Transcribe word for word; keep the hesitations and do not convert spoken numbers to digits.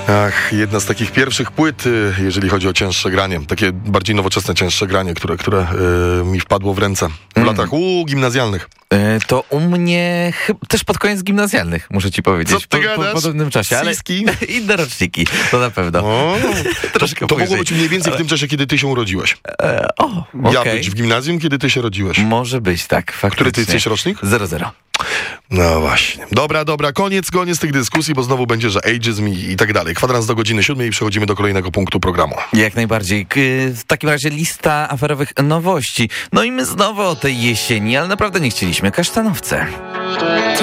Ach, jedna z takich pierwszych płyt, y, jeżeli chodzi o cięższe granie, takie bardziej nowoczesne, cięższe granie, które, które y, mi wpadło w ręce w Mm. latach u, gimnazjalnych. E, To u mnie chyba też pod koniec gimnazjalnych, muszę ci powiedzieć. Co ty po, po gadasz? podobnym czasie, ale Siski? inne roczniki, to na pewno. O, Troszkę to mogło później. być mniej więcej w tym czasie, kiedy ty się urodziłeś. E, o, Ja okej. być w gimnazjum, kiedy ty się rodziłeś. Może być, tak, faktycznie. Który ty jesteś rocznik? zero zero. No właśnie. Dobra, dobra, koniec, koniec tych dyskusji, bo znowu będzie, że ageism i, i tak dalej. Kwadrans do godziny siódmej i przechodzimy do kolejnego punktu programu. Jak najbardziej. K- W takim razie lista aferowych nowości. No i my znowu o tej jesieni, ale naprawdę nie chcieliśmy. Kasztanowce.